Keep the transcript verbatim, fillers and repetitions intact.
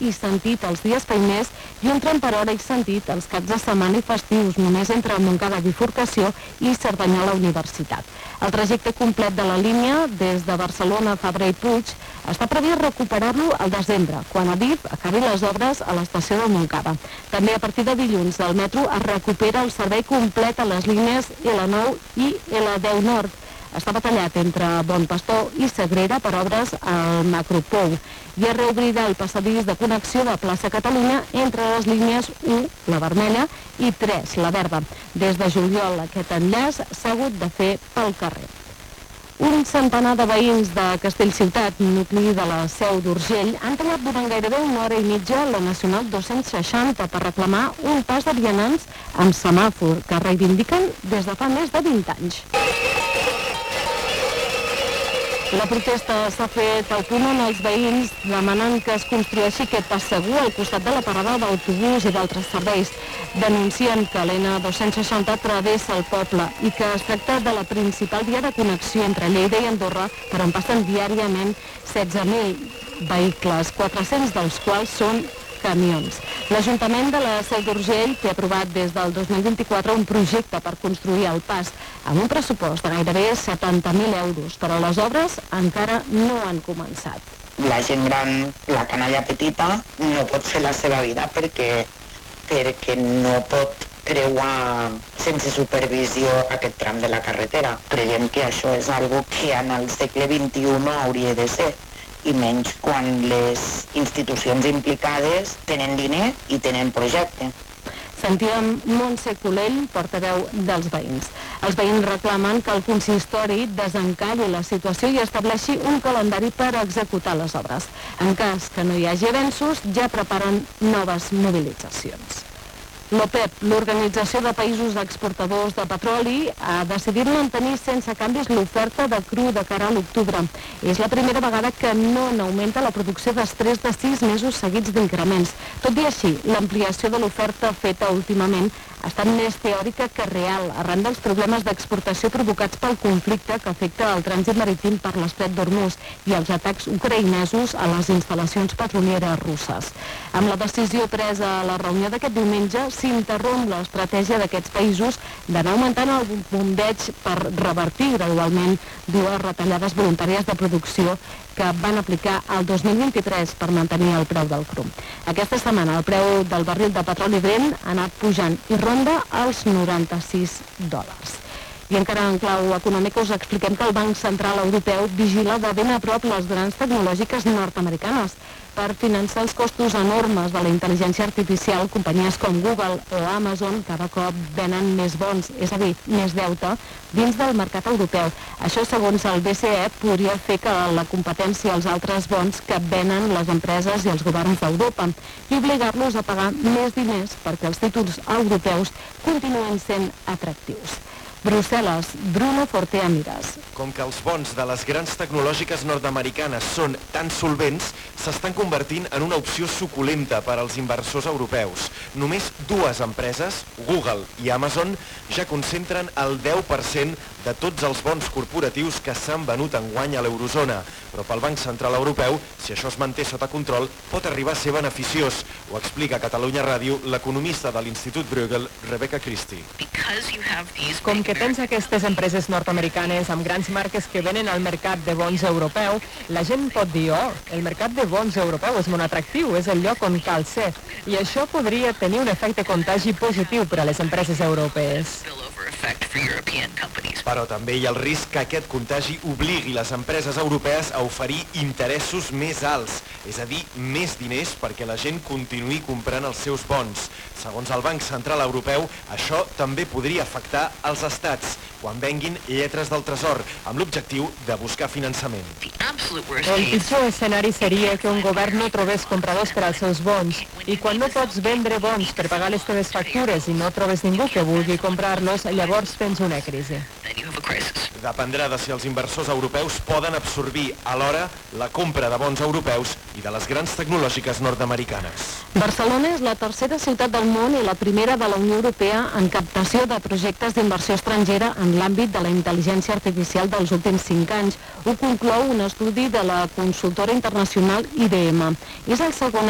i sentit els dies feiners i un tren per hora i sentit els caps de setmana i festius, només entre Montcada Bifurcació i Cerdanyola Universitat. El trajecte complet de la línia, des de Barcelona, Fabra i Puig, està previst recuperar-lo al desembre, quan Adif acabi les obres a l'estació de Montcada. També a partir de dilluns el metro es recupera el servei complet a les línies L nou i L deu Nord. Estava tallat entre Bon Pastor i Sagrera per obres al Macropou i es reobrirà el passadís de connexió de plaça Catalunya entre les línies u, la vermella, i tres, la verda. Des de juliol aquest enllaç s'ha hagut de fer pel carrer. Un centenar de veïns de Castellciutat, nucli de la Seu d'Urgell, han tallat durant gairebé una hora i mitja la Nacional dos-cents seixanta per reclamar un pas de vianants amb semàfor que reivindiquen des de fa més de vint anys. La protesta s'ha fet al punt on els veïns demanen que es construeixi aquest pas segur al costat de la parada d'autobús i d'altres serveis. Denuncien que l'N dos-cents seixanta travessa el poble i que es tracta de la principal via de connexió entre Lleida i Andorra, per on passen diàriament setze mil vehicles, quatre-cents dels quals són camions. L'Ajuntament de la Seu d'Urgell té aprovat des del dos mil vint-i-quatre un projecte per construir el pas amb un pressupost de gairebé setanta mil euros, però les obres encara no han començat. La gent gran, la canalla petita, no pot fer la seva vida perquè, perquè no pot creuar sense supervisió aquest tram de la carretera. Creiem que això és algo que en el segle vint-i-u no hauria de ser, i menys quan les institucions implicades tenen diner i tenen projecte. Sentíem Montse Colell, portaveu dels veïns. Els veïns reclamen que el consistori desencalli la situació i estableixi un calendari per executar les obres. En cas que no hi hagi avenços, ja preparen noves mobilitzacions. L'OPEP, l'Organització de Països Exportadors de Petroli, ha decidit mantenir sense canvis l'oferta de cru de cara a l'octubre. És la primera vegada que no n'augmenta la producció després de sis mesos seguits d'increments. Tot i així, l'ampliació de l'oferta feta últimament ha estat més teòrica que real, arran dels problemes d'exportació provocats pel conflicte que afecta el trànsit marítim per l'estret d'Hormuz i els atacs ucraïnesos a les instal·lacions petrolieres russes. Amb la decisió presa a la reunió d'aquest diumenge, s'interromp l'estratègia d'aquests països d'anar augmentant el bombeig per revertir gradualment dues retallades voluntàries de producció que van aplicar el dos mil vint-i-tres per mantenir el preu del cru. Aquesta setmana el preu del barril de petroli Brent ha anat pujant i ronda els noranta-sis dòlars. I encara en clau econòmica us expliquem que el Banc Central Europeu vigila de ben a prop les grans tecnològiques nord-americanes per finançar els costos enormes de la intel·ligència artificial. Companyies com Google o Amazon cada cop venen més bons, és a dir, més deute, dins del mercat europeu. Això, segons el B C E, podria fer que la competència als altres bons que venen les empreses i els governs d'Europa i obligar-los a pagar més diners perquè els títols europeus continuen sent atractius. Brussel·les, Bruno Fortea Miras. Com que els bons de les grans tecnològiques nord-americanes són tan solvents, s'estan convertint en una opció suculenta per als inversors europeus. Només dues empreses, Google i Amazon, ja concentren el deu per cent de tots els bons corporatius que s'han venut enguany a l'eurozona. Però pel Banc Central Europeu, si això es manté sota control, pot arribar a ser beneficiós. Ho explica a Catalunya Ràdio l'economista de l'Institut Bruegel, Rebecca Christie. Com que tens aquestes empreses nord-americanes amb grans marques que venen al mercat de bons europeu, la gent pot dir, oh, el mercat de bons europeu és molt atractiu, és el lloc on cal ser. I això podria tenir un efecte contagi positiu per a les empreses europees. Però també hi ha el risc que aquest contagi obligui les empreses europees a oferir interessos més alts, és a dir, més diners perquè la gent continuï comprant els seus bons. Segons el Banc Central Europeu, això també podria afectar els estats quan venguin lletres del tresor, amb l'objectiu de buscar finançament. El pitjor escenari seria que un govern no trobés compradors per als seus bons, i quan no pots vendre bons per pagar les teves factures i no trobes ningú que vulgui comprar-los, llavors tens una crisi. Dependrà de si els inversors europeus poden absorbir alhora la compra de bons europeus i de les grans tecnològiques nord-americanes. Barcelona és la tercera ciutat del món i la primera de la Unió Europea en captació de projectes d'inversió estrangera en l'àmbit de la intel·ligència artificial dels últims cinc anys. Ho conclou un estudi de la consultora internacional I B M. És el segon